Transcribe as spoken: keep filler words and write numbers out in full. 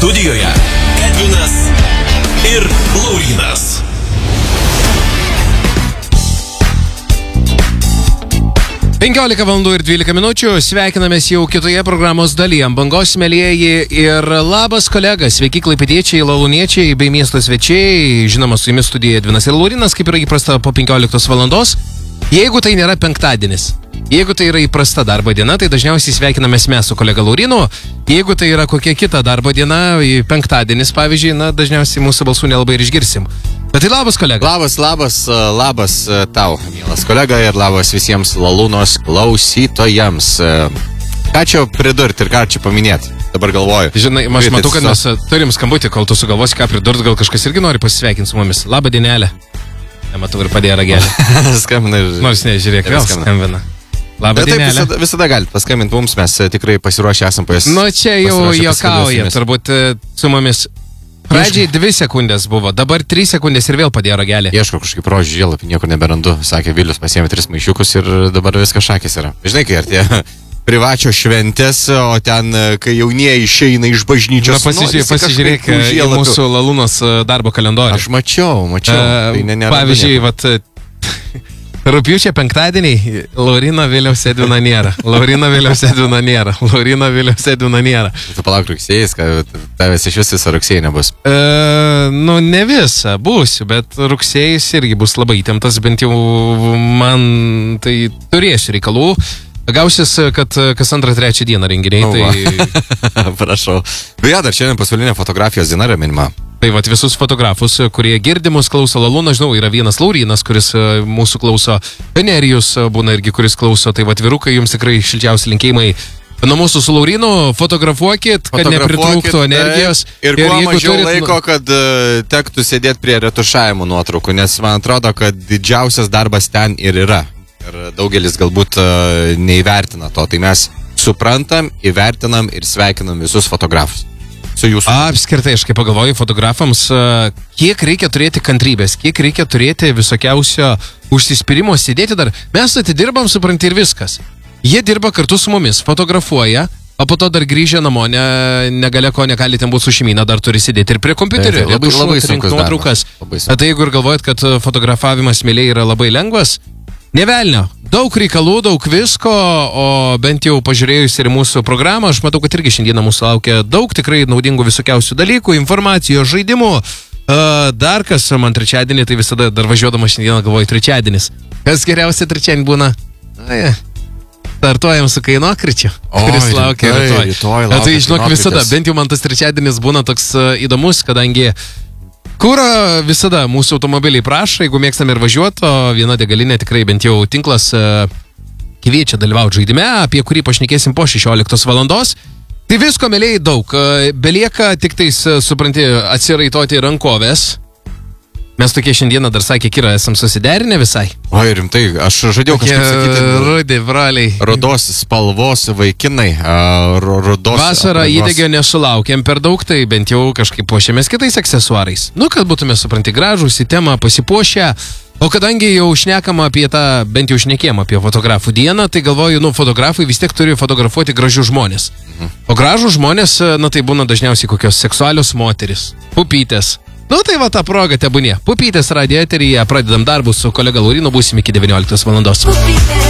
Studijoje Edvinas ir Laurynas. penkiolika valandų ir dvylika minučių, sveikinamės jau kitoje programos dalyje. Bangos smėlėjai ir labas kolegas, sveiki klaipėdiečiai, lalūniečiai bei miesto svečiai. Žinoma, su jumis studijoje Edvinas ir Laurynas, kaip yra įprasta po penkioliktos valandos. Jeigu tai nėra penktadienis, jeigu tai yra įprasta darbo diena, tai dažniausiai sveikinamės mes su kolega Laurynu. Jeigu tai yra kokia kita darbo diena, penktadienis pavyzdžiui, na, dažniausiai mūsų balsų nelabai ir išgirsim. Bet tai labas, kolega. Labas, labas, labas tau, mielas kolega, ir labas visiems Lalūnos klausytojams. Ką čia pridurti ir ką čia paminėti? Dabar galvoju. Žinai, aš matau, kad mes turim skambutį, kol tu sugalvosi, ką pridurti, gal kažkas irgi nori pasisveikinti su mumis. Labą dienelę. Nematau ir padėjo ragelį. Skambina ir... Nors ne, žiūrėk, vėl skambina. Labą dienelę. Taip, visada, visada galite paskambinti mums, mes tikrai pasiruošę esam pas... Nu, čia jau juokauja, turbūt su mumis. Pradžiai dvi sekundės buvo, dabar trys sekundės ir vėl padėjo ragelį. Ieško kažkaip rožių žėlapį, nieko neberandu. Sakė, Vilius pasiėmė tris maišiukus ir dabar viskas šakės yra. Žinai, kai artėja privačio šventės, o ten, kai jaunieji išeina iš bažnyčios... Na, pasižiūrėk, pasižiūrėk į mūsų Lalūnos darbo kalendorių. Aš mačiau, mačiau. Uh, tai ne, pavyzdžiui, vat... Rūpiučio penktadieniai Lauryno Viliaus Edvino nėra. Lauryno Viliaus Edvino nėra. Lauryno Viliaus Edvino nėra. Tu palauk rugsėjais, kad tavęs iš vis visą rugsėjį nebus. E, nu, ne visą būsiu, bet rugsėjais irgi bus labai įtemptas, bent jau man tai turėsiu reikalų. Gausis, kad kas antrą trečią dieną renginiai, oh, tai... Prašau. Beje, dar šiandien pasaulinė fotografijos diena yra minima. Tai vat visus fotografus, kurie girdimus klauso Lalūną, žinau, yra vienas Laurynas, kuris mūsų klauso, Nerijus būna irgi, kuris klauso, tai vat vyrukai, jums tikrai šilčiausi linkėjimai. Nuo mūsų su Laurynu fotografuokit, kad nepritrūktų energijos. Ir kuo mažiau turit... laiko, kad uh, tektų sėdėti prie retušavimo nuotraukų, nes man atrodo, kad didžiausias darbas ten ir yra. Ir daugelis galbūt uh, neįvertina to, tai mes suprantam, įvertinam ir sveikinam visus fotografus. Apskritai, aš kaip pagalvoju, fotografams, kiek reikia turėti kantrybės, kiek reikia turėti visokiausio užsispyrimo, sėdėti dar. Mes atidirbam, supranti, ir viskas. Jie dirba kartu su mumis, fotografuoja, o po to dar grįžę namo, ne, negalia ko negali ten būti su šeimyna, dar turi sėdėti ir prie kompiuterio. Labai, labai sunkus darbas. Tai jeigu ir galvojat, kad fotografavimas smėliai yra labai lengvas, nevelnio. Daug reikalų, daug visko, o bent jau pažiūrėjus ir mūsų programą, aš matau, kad irgi šiandieną mūsų laukia daug tikrai naudingų visokiausių dalykų, informacijos, žaidimų. Uh, dar kas man trečiadienį, tai visada dar važiuodama šiandieną galvoju trečiadienis. Kas geriausia trečiadienį būna? Ai, startuojam su kainokričiu, kuris laukia rytoj. rytoj laukia tai žinok, visada, bent jau man tas trečiadienis būna toks uh, įdomus, kadangi Kuro visada mūsų automobiliai prašo, jeigu mėgstam ir važiuoti, o viena degalinė tikrai bent jau tinklas kviečia dalyvauti žaidime, apie kurį pašnekėsim po šešioliktos valandos. Tai visko, mėliai, daug. Belieka tik tais, supranti, atsiraitoti rankovės. Mes tokie šiandieną dar sakė, Kira, esam susiderinę visai. O, rimtai, aš žadėjau kažkaip sakyti. Rudi, broliai. Rudos spalvos vaikinai. Rudos. Vasarą įdegio nesulaukėm per daug, tai bent jau kažkaip puošėmės kitais aksesuarais. Nu, kad būtume, supranti, gražūs į temą pasipuošę. O kadangi jau šnekama apie tą, bent jau šnekėjom apie fotografų dieną, tai galvoju, nu, fotografai vis tiek turi fotografuoti gražius žmonės. Mhm. O gražus žmonės, na, tai būna dažniausiai kokios seksualios moteris, pupytės. Nu tai va, tą progą tebūnie. Pupytės radijo eteryje pradedam darbus su kolega Laurynu, būsim iki devynioliktos valandos.